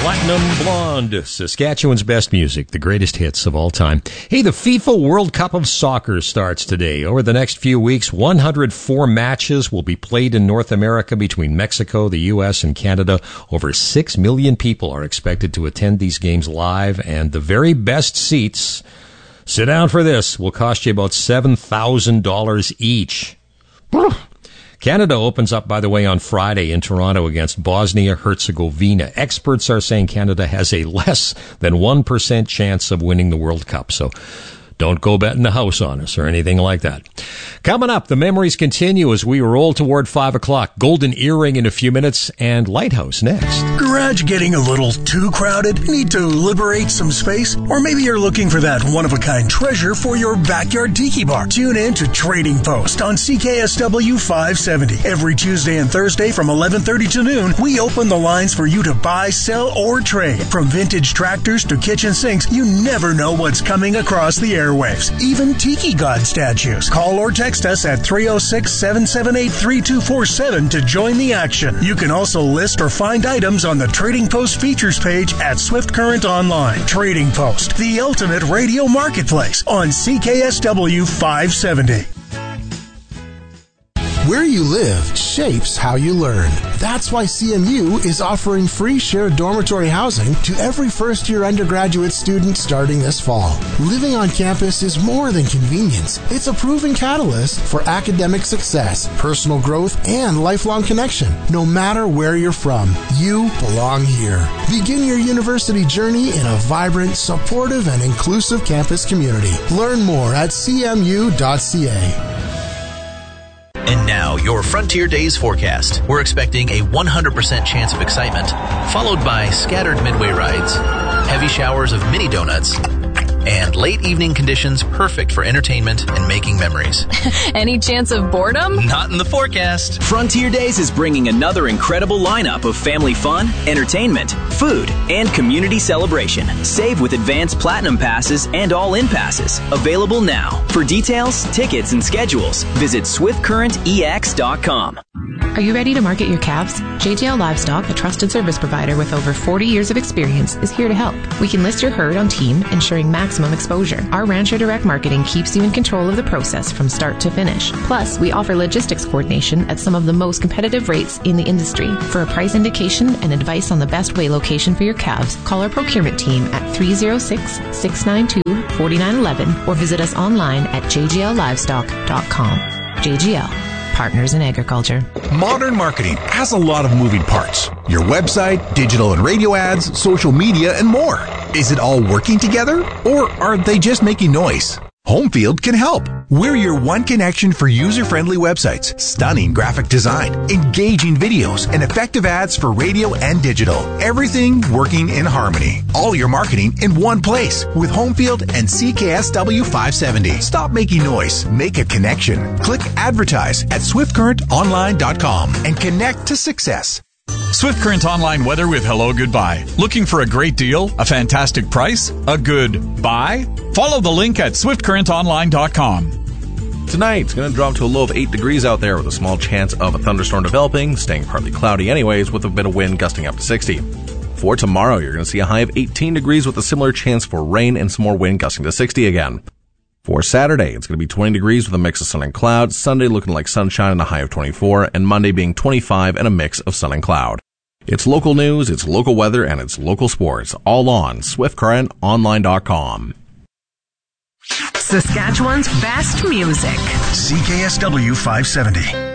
Platinum Blonde, Saskatchewan's best music, the greatest hits of all time. Hey, the FIFA World Cup of Soccer starts today. Over the next few weeks, 104 matches will be played in North America between Mexico, the U.S., and Canada. Over 6 million people are expected to attend these games live, and the very best seats, sit down for this, will cost you about $7,000 each. Canada opens up, by the way, on Friday in Toronto against Bosnia-Herzegovina. Experts are saying Canada has a less than 1% chance of winning the World Cup, so don't go betting the house on us or anything like that. Coming up, the memories continue as we roll toward 5 o'clock. Golden Earring in a few minutes, and Lighthouse next. Garage getting a little too crowded? Need to liberate some space? Or maybe you're looking for that one-of-a-kind treasure for your backyard tiki bar. Tune in to Trading Post on CKSW 570. Every Tuesday and Thursday from 11:30 to noon, we open the lines for you to buy, sell, or trade. From vintage tractors to kitchen sinks, you never know what's coming across the airwaves. Even Tiki God statues. Call or text us at 306-778-3247 to join the action. You can also list or find items on the Trading Post features page at Swift Current Online. Trading Post, the ultimate radio marketplace on CKSW 570. Where you live shapes how you learn. That's why CMU is offering free shared dormitory housing to every first-year undergraduate student starting this fall. Living on campus is more than convenience. It's a proven catalyst for academic success, personal growth, and lifelong connection. No matter where you're from, you belong here. Begin your university journey in a vibrant, supportive, and inclusive campus community. Learn more at cmu.ca. And now, your Frontier Days forecast. We're expecting a 100% chance of excitement, followed by scattered midway rides, heavy showers of mini donuts, and late evening conditions perfect for entertainment and making memories. Any chance of boredom? Not in the forecast. Frontier Days is bringing another incredible lineup of family fun, entertainment, food, and community celebration. Save with advanced platinum passes and all-in passes. Available now. For details, tickets, and schedules, visit swiftcurrentex.com. Are you ready to market your calves? JGL Livestock, a trusted service provider with over 40 years of experience, is here to help. We can list your herd on team, ensuring maximum exposure. Our Rancher Direct Marketing keeps you in control of the process from start to finish. Plus, we offer logistics coordination at some of the most competitive rates in the industry. For a price indication and advice on the best way location for your calves, call our procurement team at 306-692-4911 or visit us online at jgllivestock.com. JGL. Partners in Agriculture. Modern marketing has a lot of moving parts. Your website, digital and radio ads, social media, and more. Is it all working together? Or are they just making noise? Homefield can help. We're your one connection for user-friendly websites, stunning graphic design, engaging videos, and effective ads for radio and digital. Everything working in harmony. All your marketing in one place with Homefield and CKSW 570. Stop making noise. Make a connection. Click advertise at swiftcurrentonline.com and connect to success. Swift Current Online weather with Hello Goodbye. Looking for a great deal? A fantastic price? A good buy? Follow the link at swiftcurrentonline.com. Tonight, it's going to drop to a low of 8 degrees out there with a small chance of a thunderstorm developing, staying partly cloudy anyways with a bit of wind gusting up to 60. For tomorrow, you're going to see a high of 18 degrees with a similar chance for rain and some more wind gusting to 60 again. For Saturday, it's going to be 20 degrees with a mix of sun and cloud. Sunday looking like sunshine and a high of 24, and Monday being 25 and a mix of sun and cloud. It's local news, it's local weather, and it's local sports, all on SwiftCurrentOnline.com. Saskatchewan's best music. CKSW 570.